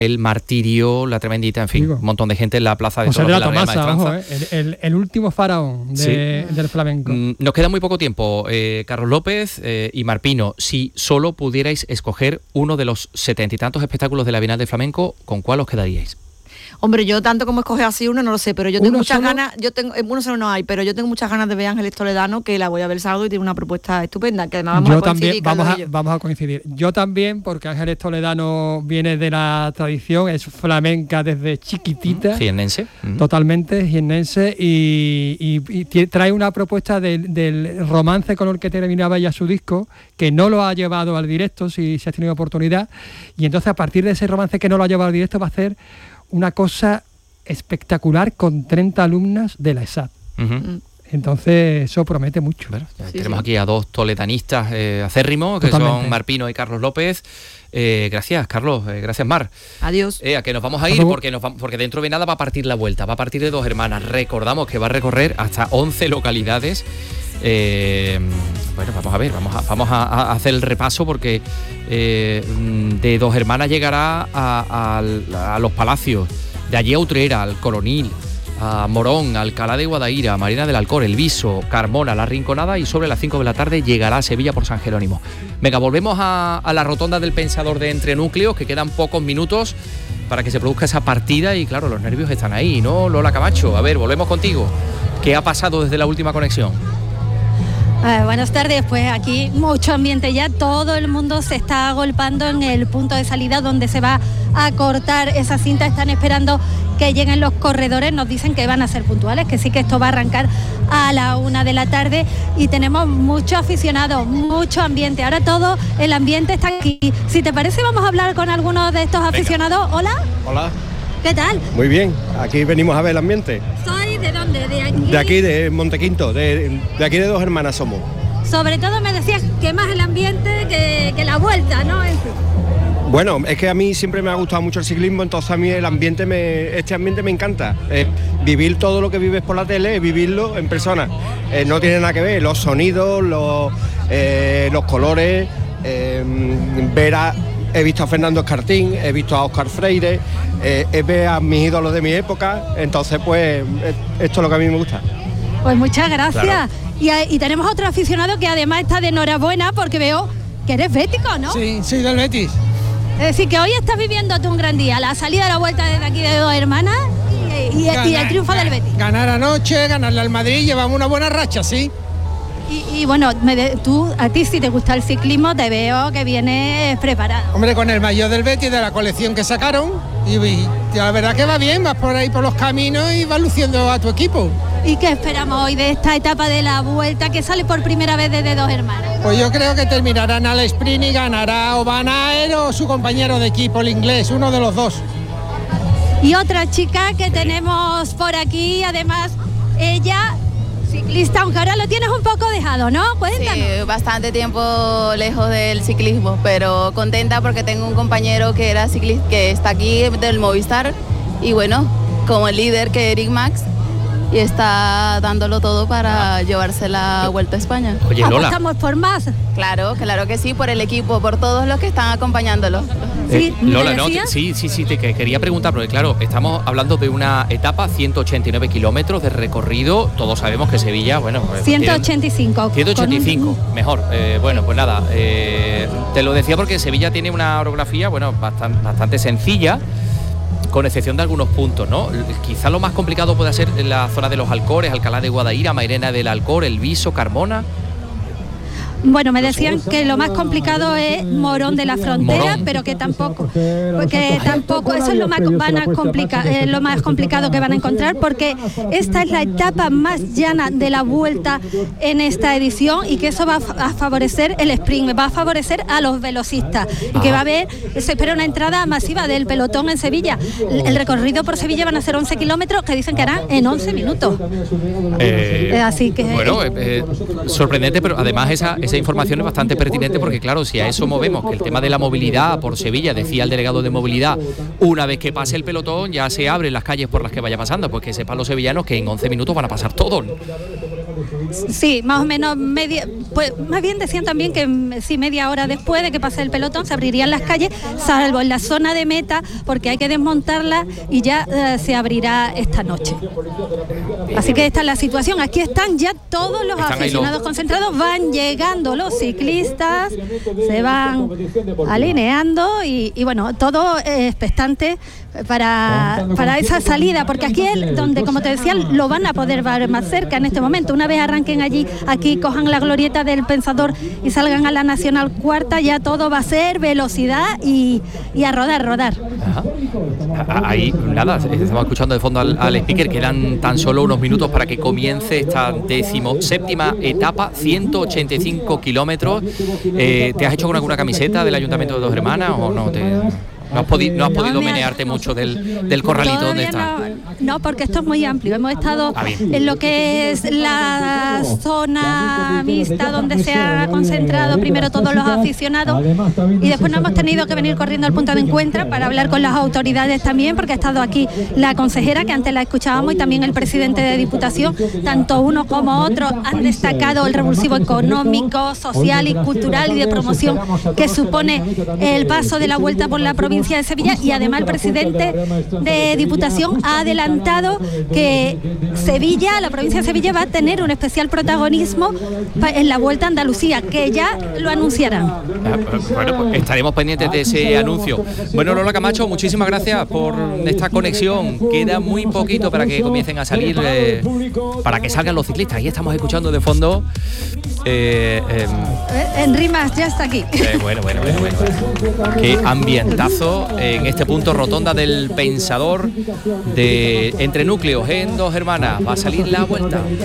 el martirio, la tremendita, en fin, Digo, un montón de gente en la plaza de José toros de de la la Real Tomasa, Maestranza. ojo, el último faraón del flamenco. Nos queda muy poco tiempo, Carlos López y Marpino. Si solo pudierais escoger uno de los 70 y tantos espectáculos de la Bienal de Flamenco, ¿con cuál os quedaríais? Hombre, yo tanto como escoger así uno no lo sé, pero yo tengo ¿Uno muchas solo? ganas, uno solo no hay, pero yo tengo muchas ganas de ver a Ángeles Toledano, que la voy a ver el sábado y tiene una propuesta estupenda, que además Yo también, vamos a coincidir. Yo también, porque Ángeles Toledano viene de la tradición, es flamenca desde chiquitita. Jiennense. Totalmente, jiennense, y trae una propuesta del romance con el que terminaba ya su disco, que no lo ha llevado al directo, si has tenido oportunidad, y entonces a partir de ese romance que no lo ha llevado al directo va a hacer una cosa espectacular con 30 alumnas de la ESAT. Entonces eso promete mucho. Bueno, tenemos aquí a dos toledanistas acérrimos, que son Marpino y Carlos López. Gracias, Carlos. Gracias, Mar. Adiós. A que nos vamos a ir porque dentro de nada va a partir la vuelta. Va a partir de Dos Hermanas. Recordamos que va a recorrer hasta 11 localidades. Bueno, vamos a ver, vamos a hacer el repaso porque de Dos Hermanas llegará a Los Palacios, de allí a Utrera, al Coronil, a Morón, Alcalá de Guadaira, Marina del Alcor, El Viso, Carmona, La Rinconada, y sobre las 5 de la tarde llegará a Sevilla por San Jerónimo. Venga, volvemos a la rotonda del Pensador de Entrenúcleos, que quedan pocos minutos para que se produzca esa partida y claro, los nervios están ahí, ¿no, Lola Camacho? A ver, volvemos contigo. ¿Qué ha pasado desde la última conexión? Buenas tardes, pues aquí mucho ambiente ya, todo el mundo se está agolpando en el punto de salida donde se va a cortar esa cinta, están esperando que lleguen los corredores, nos dicen que van a ser puntuales, que sí que esto va a arrancar a la 1 de la tarde y tenemos muchos aficionados, mucho ambiente, ahora todo el ambiente está aquí. Si te parece vamos a hablar con algunos de estos aficionados. Hola. Hola. ¿Qué tal? Muy bien, aquí venimos a ver el ambiente. ¿Soy de dónde? ¿De aquí? De aquí, de Montequinto, de aquí de Dos Hermanas somos. Sobre todo me decías que más el ambiente que la vuelta, ¿no? Bueno, es que a mí siempre me ha gustado mucho el ciclismo, entonces a mí este ambiente me encanta. Vivir todo lo que vives por la tele, vivirlo en persona. No tiene nada que ver, los sonidos, los colores, he visto a Fernando Escartín, he visto a Óscar Freire, ver a mis ídolos de mi época, entonces pues esto es lo que a mí me gusta. Pues muchas gracias. Claro. Y tenemos otro aficionado que además está de enhorabuena porque veo que eres bético, ¿no? Sí, soy del Betis. Es decir, que hoy estás viviendo tú un gran día, la salida de la vuelta desde aquí de Dos Hermanas y el triunfo del Betis. Ganar anoche, ganarle al Madrid, llevamos una buena racha, sí. Y bueno, a ti si te gusta el ciclismo, te veo que vienes preparado. Hombre, con el maillot del Betis de la colección que sacaron, y la verdad que va bien, vas por ahí por los caminos y vas luciendo a tu equipo. ¿Y qué esperamos hoy de esta etapa de la vuelta que sale por primera vez desde Dos Hermanas? Pues yo creo que terminarán al sprint y ganará o Van Aert o su compañero de equipo, el inglés, uno de los dos. Y otra chica que tenemos por aquí, además, ella... ciclista, aunque ahora lo tienes un poco dejado, ¿no? Cuéntanos. Sí, bastante tiempo lejos del ciclismo, pero contenta porque tengo un compañero que era ciclista, que está aquí del Movistar, y bueno, como el líder que es Eric Max, y está dándolo todo para llevarse la Vuelta a España. Oye, Lola. ¿Apostamos por más? Claro que sí, por el equipo, por todos los que están acompañándolo. Sí, Lola, no, sí, te quería preguntar, porque claro, estamos hablando de una etapa, 189 kilómetros de recorrido, todos sabemos que Sevilla, bueno... 185. 185, mejor. Bueno, pues nada, te lo decía porque Sevilla tiene una orografía, bueno, bastante sencilla, con excepción de algunos puntos, ¿no? Quizá lo más complicado puede ser la zona de los Alcores, Alcalá de Guadaira, Marina del Alcor, El Viso, Carmona. Bueno, me decían que lo más complicado es Morón de la Frontera, pero que tampoco eso es lo más complicado que van a encontrar, porque esta es la etapa más llana de la vuelta en esta edición y que eso va a favorecer el sprint, va a favorecer a los velocistas y que va a haber, se espera una entrada masiva del pelotón en Sevilla. El recorrido por Sevilla van a ser 11 kilómetros que dicen que harán en 11 minutos. Así que... Bueno, sorprendente, pero además esa información es bastante pertinente porque claro, si a eso movemos que el tema de la movilidad por Sevilla, decía el delegado de movilidad, una vez que pase el pelotón ya se abren las calles por las que vaya pasando, pues que sepan los sevillanos que en 11 minutos van a pasar todos. Sí, más o menos media, pues más bien decían también que sí, media hora después de que pase el pelotón se abrirían las calles, salvo en la zona de meta, porque hay que desmontarla y ya se abrirá esta noche. Así que esta es la situación. Aquí están ya todos los aficionados concentrados, van llegando los ciclistas, se van alineando y bueno, todo expectante para esa salida, porque aquí es donde, como te decía, lo van a poder ver más cerca en este momento. Una vez arranquen aquí cojan la glorieta del Pensador y salgan a la Nacional Cuarta, ya todo va a ser velocidad y a rodar. Ajá. Ahí, nada, estamos escuchando de fondo al speaker, quedan tan solo unos minutos para que comience esta 17ª etapa, 185 kilómetros. ¿Te has hecho con alguna camiseta del Ayuntamiento de Dos Hermanas o no? No has podido menearte mucho del corralito donde está. No, porque esto es muy amplio. Hemos estado en lo que es la zona mixta donde se ha concentrado primero todos los aficionados y después nos hemos tenido que venir corriendo al punto de encuentro para hablar con las autoridades también, porque ha estado aquí la consejera, que antes la escuchábamos, y también el presidente de Diputación. Tanto uno como otro han destacado el revulsivo económico, social y cultural y de promoción que supone el paso de la Vuelta por la provincia de Sevilla, y además el presidente de Diputación ha adelantado que Sevilla, la provincia de Sevilla, va a tener un especial protagonismo en la Vuelta a Andalucía, que ya lo anunciarán. Bueno, pues estaremos pendientes de ese anuncio. Bueno, Lola Camacho, muchísimas gracias por esta conexión. Queda muy poquito para que comiencen a salir, para que salgan los ciclistas. Ahí estamos escuchando de fondo. En Rimas ya está aquí. Bueno. Qué ambientazo en este punto, rotonda del Pensador, entre núcleos en Dos Hermanas. Va a salir la Vuelta.